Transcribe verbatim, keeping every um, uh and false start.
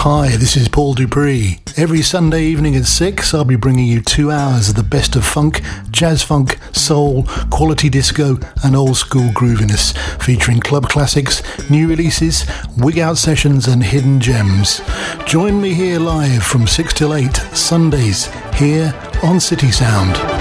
Hi, this is Paul Dupree. Every Sunday evening at six, I'll be bringing you two hours of the best of funk, jazz funk, soul, quality disco, and old school grooviness, featuring club classics, new releases, wig out sessions, and hidden gems. Join me here live from six till eight, Sundays, here on City Sound.